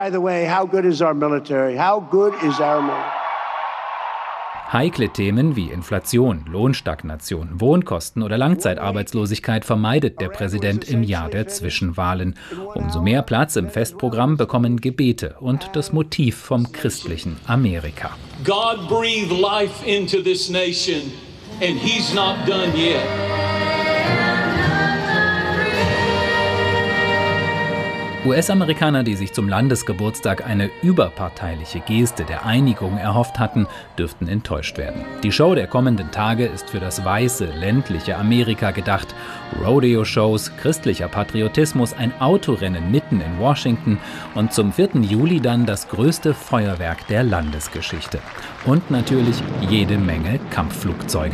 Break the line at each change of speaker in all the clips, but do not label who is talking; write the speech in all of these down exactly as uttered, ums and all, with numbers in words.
By the way, how good is our military? How good is our military?
Heikle Themen wie Inflation, Lohnstagnation, Wohnkosten oder Langzeitarbeitslosigkeit vermeidet der Präsident im Jahr der Zwischenwahlen. Umso mehr Platz im Festprogramm bekommen Gebete und das Motiv vom christlichen Amerika.
God breathed life into this nation and he's not done yet.
U S-Amerikaner, die sich zum Landesgeburtstag eine überparteiliche Geste der Einigung erhofft hatten, dürften enttäuscht werden. Die Show der kommenden Tage ist für das weiße, ländliche Amerika gedacht. Rodeo-Shows, christlicher Patriotismus, ein Autorennen mitten in Washington und zum vierten Juli dann das größte Feuerwerk der Landesgeschichte. Und natürlich jede Menge Kampfflugzeuge.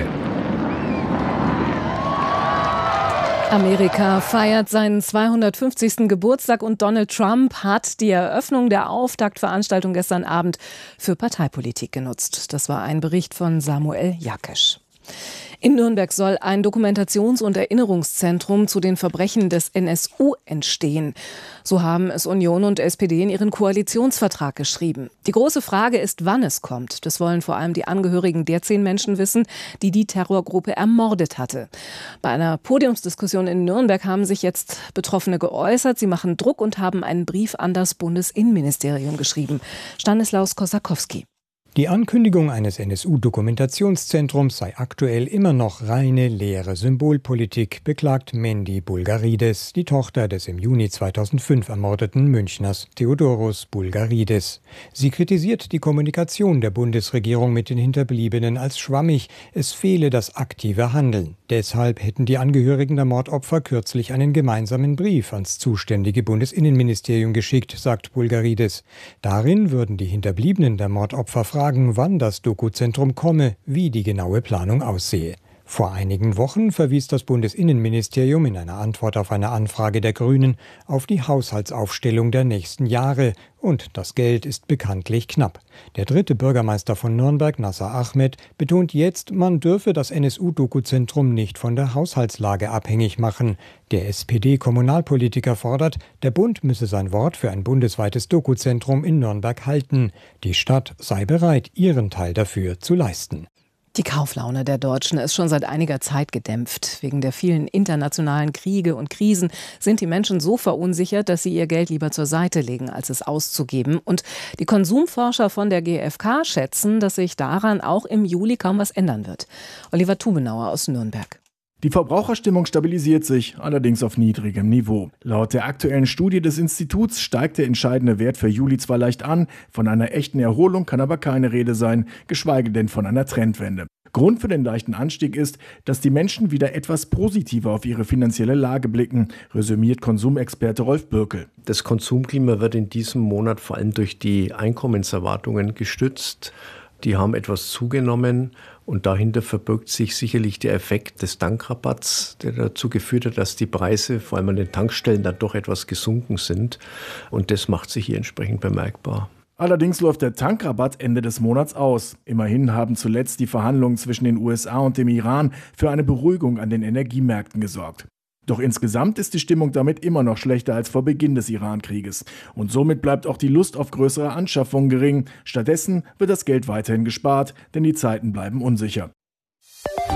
Amerika feiert seinen zweihundertfünfzigsten Geburtstag und Donald Trump hat die Eröffnung der Auftaktveranstaltung gestern Abend für Parteipolitik genutzt. Das war ein Bericht von Samuel Jakesch. In Nürnberg soll ein Dokumentations- und Erinnerungszentrum zu den Verbrechen des N S U entstehen. So haben es Union und S P D in ihren Koalitionsvertrag geschrieben. Die große Frage ist, wann es kommt. Das wollen vor allem die Angehörigen der zehn Menschen wissen, die die Terrorgruppe ermordet hatte. Bei einer Podiumsdiskussion in Nürnberg haben sich jetzt Betroffene geäußert. Sie machen Druck und haben einen Brief an das Bundesinnenministerium geschrieben. Stanislaus Kosakowski.
Die Ankündigung eines N S U-Dokumentationszentrums sei aktuell immer noch reine leere Symbolpolitik, beklagt Mendi Bulgarides, die Tochter des im Juni zweitausendfünf ermordeten Münchners Theodoros Bulgarides. Sie kritisiert die Kommunikation der Bundesregierung mit den Hinterbliebenen als schwammig, es fehle das aktive Handeln. Deshalb hätten die Angehörigen der Mordopfer kürzlich einen gemeinsamen Brief ans zuständige Bundesinnenministerium geschickt, sagt Bulgarides. Darin würden die Hinterbliebenen der Mordopfer fragen, wann das Dokuzentrum komme, wie die genaue Planung aussehe. Vor einigen Wochen verwies das Bundesinnenministerium in einer Antwort auf eine Anfrage der Grünen auf die Haushaltsaufstellung der nächsten Jahre und das Geld ist bekanntlich knapp. Der dritte Bürgermeister von Nürnberg, Nasser Ahmed, betont jetzt, man dürfe das N S U-Dokuzentrum nicht von der Haushaltslage abhängig machen. Der S P D-Kommunalpolitiker fordert, der Bund müsse sein Wort für ein bundesweites Dokuzentrum in Nürnberg halten. Die Stadt sei bereit, ihren Teil dafür zu leisten.
Die Kauflaune der Deutschen ist schon seit einiger Zeit gedämpft. Wegen der vielen internationalen Kriege und Krisen sind die Menschen so verunsichert, dass sie ihr Geld lieber zur Seite legen, als es auszugeben. Und die Konsumforscher von der G f K schätzen, dass sich daran auch im Juli kaum was ändern wird. Oliver Tubenauer aus Nürnberg.
Die Verbraucherstimmung stabilisiert sich, allerdings auf niedrigem Niveau. Laut der aktuellen Studie des Instituts steigt der entscheidende Wert für Juli zwar leicht an, von einer echten Erholung kann aber keine Rede sein, geschweige denn von einer Trendwende. Grund für den leichten Anstieg ist, dass die Menschen wieder etwas positiver auf ihre finanzielle Lage blicken, resümiert Konsumexperte Rolf Bürkel.
Das Konsumklima wird in diesem Monat vor allem durch die Einkommenserwartungen gestützt. Die haben etwas zugenommen und dahinter verbirgt sich sicherlich der Effekt des Tankrabatts, der dazu geführt hat, dass die Preise vor allem an den Tankstellen dann doch etwas gesunken sind und das macht sich hier entsprechend bemerkbar.
Allerdings läuft der Tankrabatt Ende des Monats aus. Immerhin haben zuletzt die Verhandlungen zwischen den U S A und dem Iran für eine Beruhigung an den Energiemärkten gesorgt. Doch insgesamt ist die Stimmung damit immer noch schlechter als vor Beginn des Iran-Krieges. Und somit bleibt auch die Lust auf größere Anschaffungen gering. Stattdessen wird das Geld weiterhin gespart, denn die Zeiten bleiben unsicher.